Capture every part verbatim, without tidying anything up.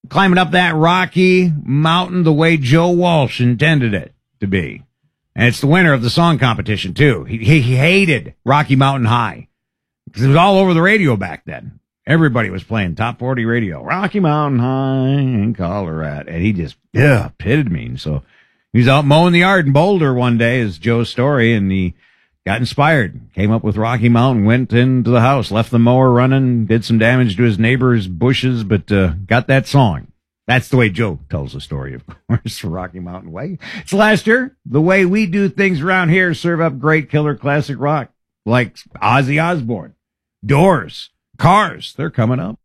climbing up that rocky mountain the way Joe Walsh intended it to be. And it's the winner of the song competition, too. He, he hated Rocky Mountain High because it was all over the radio back then. Everybody was playing top forty radio. Rocky Mountain High in Colorado. And he just, yeah, pitted me. So he was out mowing the yard in Boulder one day, is Joe's story, and he got inspired, came up with Rocky Mountain, went into the house, left the mower running, did some damage to his neighbor's bushes, but uh, got that song. That's the way Joe tells the story, of course, for Rocky Mountain Way. It's Lester. The way we do things around here, serve up great killer classic rock, like Ozzy Osbourne, Doors, Cars. They're coming up.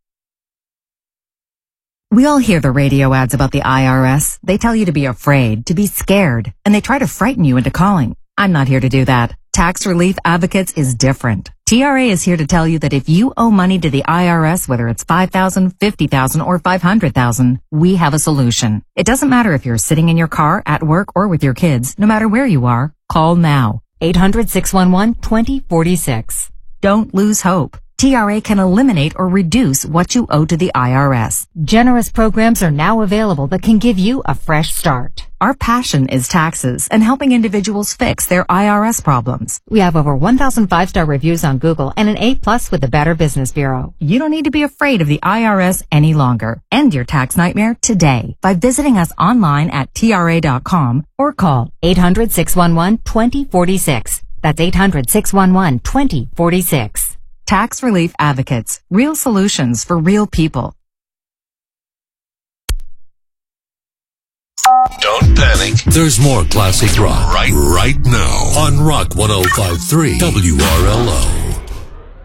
We all hear the radio ads about the I R S. They tell you to be afraid, to be scared, and they try to frighten you into calling. I'm not here to do that. Tax Relief Advocates is different. T R A is here to tell you that if you owe money to the I R S, whether it's five thousand dollars, fifty thousand dollars, or five hundred thousand dollars, we have a solution. It doesn't matter if you're sitting in your car, at work, or with your kids. No matter where you are, call now. eight hundred, six one one, two zero four six. Don't lose hope. T R A can eliminate or reduce what you owe to the I R S. Generous programs are now available that can give you a fresh start. Our passion is taxes and helping individuals fix their I R S problems. We have over one thousand five-star reviews on Google and an A plus with the Better Business Bureau. You don't need to be afraid of the I R S any longer. End your tax nightmare today by visiting us online at T R A dot com or call eight hundred, six one one, two zero four six. That's eight hundred, six one one, two zero four six. Tax Relief Advocates. Real solutions for real people. Don't panic. There's more classic rock right, right now on Rock one oh five point three W R L O.